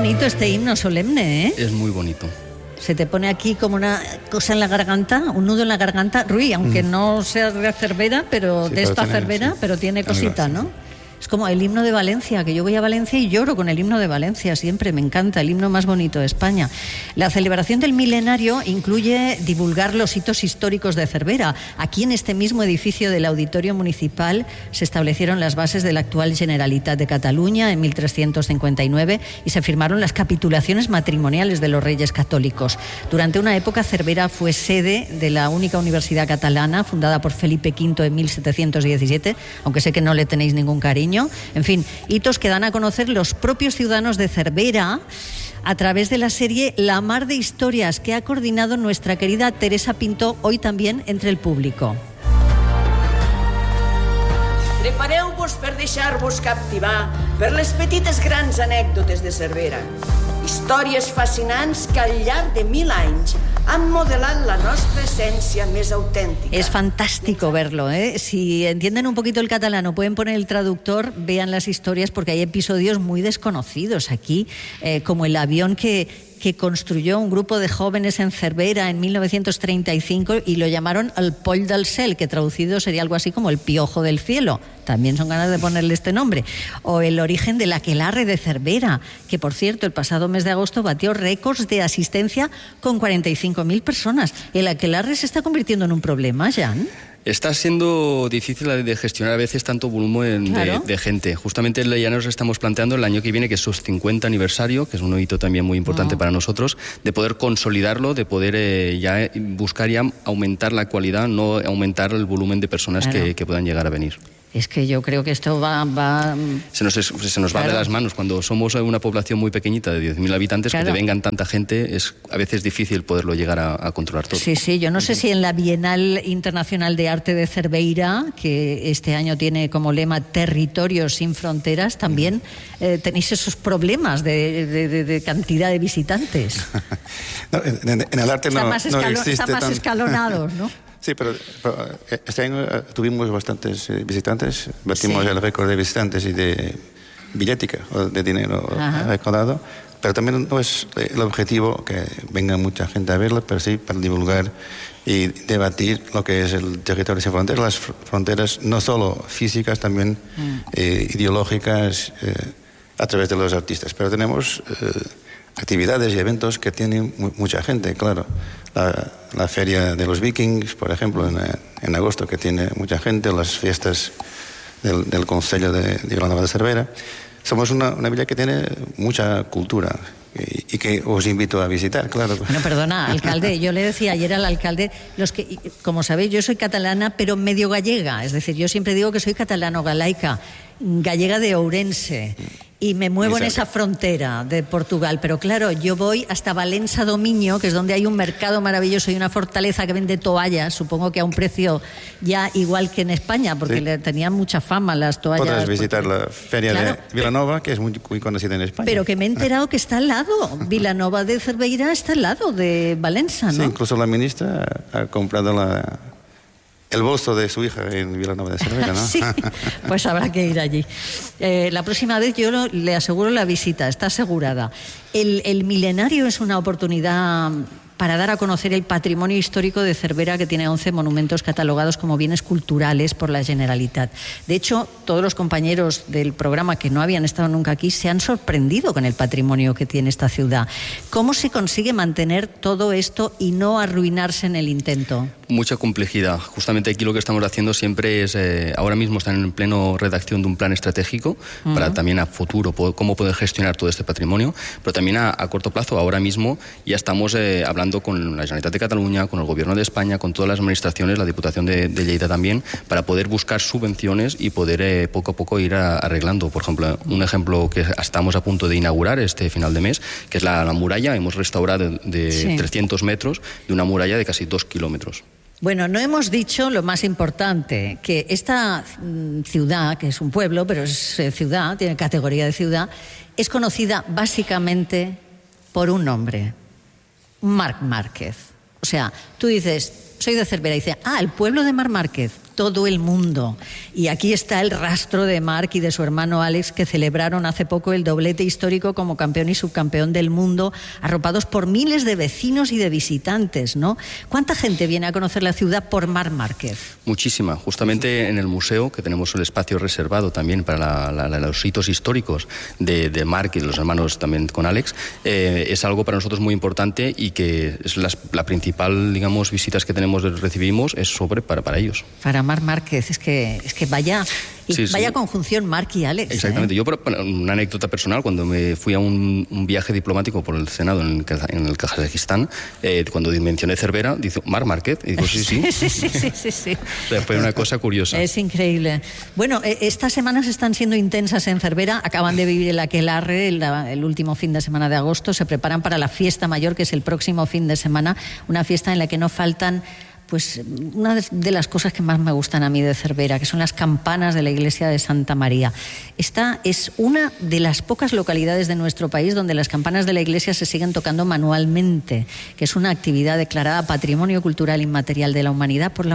bonito este himno solemne, ¿eh? Es muy bonito. Se te pone aquí como una cosa en la garganta, un nudo en la garganta, Rui, aunque no sea de Cervera, pero sí, de esta Cervera, pero tiene cosita, ¿no? Es como el himno de Valencia, que yo voy a Valencia y lloro con el himno de Valencia, siempre me encanta, el himno más bonito de España. La celebración del milenario incluye divulgar los hitos históricos de Cervera. Aquí en este mismo edificio del Auditorio Municipal se establecieron las bases de la actual Generalitat de Cataluña en 1359 y se firmaron las capitulaciones matrimoniales de los reyes católicos. Durante una época Cervera fue sede de la única universidad catalana fundada por Felipe V en 1717, aunque sé que no le tenéis ningún cariño. En fin, hitos que dan a conocer los propios ciudadanos de Cervera a través de la serie La Mar de Historias que ha coordinado nuestra querida Teresa Pinto, hoy también entre el público. Prepareu-vos per deixar-vos captivar per les petites grans anècdotes de Cervera. Històries fascinants que al llarg de 1000 anys han modelat la nuestra esencia más auténtica. Es fantástico verlo, ¿eh? Si entienden un poquito el catalán o pueden poner el traductor, vean las historias porque hay episodios muy desconocidos aquí, como el avión que construyó un grupo de jóvenes en Cervera en 1935 y lo llamaron el Poll del Cel, que traducido sería algo así como el piojo del cielo. También son ganas de ponerle este nombre. O el origen del aquelarre de Cervera, que por cierto el pasado mes de agosto batió récords de asistencia con 45.000 personas. ¿El aquelarre se está convirtiendo en un problema, Jan? Está siendo difícil de gestionar a veces tanto volumen de gente. Justamente ya nos estamos planteando el año que viene, que es su 50 aniversario, que es un hito también muy importante para nosotros, de poder consolidarlo, de poder ya buscar ya aumentar la cualidad, no aumentar el volumen de personas que puedan llegar a venir. Es que yo creo que esto va... Se nos va de las manos. Cuando somos una población muy pequeñita de 10.000 habitantes, que te vengan tanta gente, es a veces difícil poderlo llegar a controlar todo. Sí, sí, yo no sé si en la Bienal Internacional de Arte de Cerveira, que este año tiene como lema Territorios sin Fronteras, también tenéis esos problemas de cantidad de visitantes. No, en el arte no existe Están más escalonados, ¿no? Sí, pero este año tuvimos bastantes visitantes, batimos el récord de visitantes y de billética, o de dinero recaudado, pero también no es el objetivo que venga mucha gente a verlo, pero sí para divulgar y debatir lo que es el territorio sin fronteras, las fronteras no solo físicas, también ideológicas, a través de los artistas. Pero tenemos actividades y eventos que tienen mucha gente, claro. La feria de los Vikings, por ejemplo, en agosto, que tiene mucha gente, las fiestas del Concello de Vilanova de Cervera. Somos una villa que tiene mucha cultura y que os invito a visitar, claro. Bueno, perdona, alcalde, yo le decía ayer al alcalde, como sabéis, yo soy catalana, pero medio gallega, es decir, yo siempre digo que soy catalano-galaica, gallega de Ourense, y me muevo en esa frontera de Portugal, pero claro, yo voy hasta Valencia do Miño, que es donde hay un mercado maravilloso y una fortaleza que vende toallas, supongo que a un precio ya igual que en España, porque tenían mucha fama las toallas. Podrás visitar la feria de Vilanova, que es muy conocida en España. Pero que me he enterado que está al lado, Vilanova de Cerveira está al lado de Valencia, ¿no? Sí, incluso la ministra ha comprado el bolso de su hija en Vilanova de Cervera, ¿no? Sí, pues habrá que ir allí. La próxima vez yo le aseguro la visita, está asegurada. El milenario es una oportunidad para dar a conocer el patrimonio histórico de Cervera, que tiene 11 monumentos catalogados como bienes culturales por la Generalitat. De hecho, todos los compañeros del programa que no habían estado nunca aquí se han sorprendido con el patrimonio que tiene esta ciudad. ¿Cómo se consigue mantener todo esto y no arruinarse en el intento? Mucha complejidad. Justamente aquí lo que estamos haciendo siempre es, ahora mismo están en pleno redacción de un plan estratégico para también a futuro cómo poder gestionar todo este patrimonio, pero también a corto plazo. Ahora mismo ya estamos hablando con la Generalitat de Cataluña, con el Gobierno de España, con todas las administraciones, la Diputación de Lleida también, para poder buscar subvenciones y poder poco a poco ir arreglando. Por ejemplo, un ejemplo que estamos a punto de inaugurar este final de mes, que es la muralla. Hemos restaurado de 300 metros de una muralla de casi 2 kilómetros. Bueno, no hemos dicho lo más importante, que esta ciudad, que es un pueblo, pero es ciudad, tiene categoría de ciudad, es conocida básicamente por un nombre, Marc Márquez. O sea, tú dices, soy de Cervera, y dices, el pueblo de Marc Márquez. todo el mundo. Y aquí está el rastro de Marc y de su hermano Alex, que celebraron hace poco el doblete histórico como campeón y subcampeón del mundo, arropados por miles de vecinos y de visitantes, ¿no? ¿Cuánta gente viene a conocer la ciudad por Marc Márquez? Muchísima. Justamente en el museo, que tenemos el espacio reservado también para los hitos históricos de Marc y de los hermanos también con Alex, es algo para nosotros muy importante y que es la principal, digamos, visitas que recibimos es para ellos. Para Marc Márquez, es que vaya conjunción Marc y Alex. Exactamente. Yo, una anécdota personal, cuando me fui a un viaje diplomático por el Senado en el Kazajistán, cuando mencioné Cervera, dice Marc Márquez, y digo, sí. O sea, fue una cosa curiosa. Es increíble. Bueno, estas semanas están siendo intensas en Cervera, acaban de vivir el aquelarre el último fin de semana de agosto, se preparan para la fiesta mayor, que es el próximo fin de semana, una fiesta en la que no faltan pues una de las cosas que más me gustan a mí de Cervera, que son las campanas de la iglesia de Santa María. Esta es una de las pocas localidades de nuestro país donde las campanas de la iglesia se siguen tocando manualmente, que es una actividad declarada Patrimonio Cultural Inmaterial de la Humanidad por la